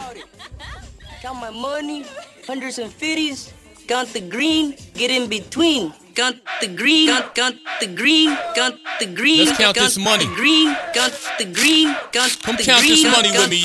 Count my money, hundreds and fifties. Count the green, get in between. Count the green, count the green, count the green. Let's count this money. Green, count the green, count the green. Come count this money with me,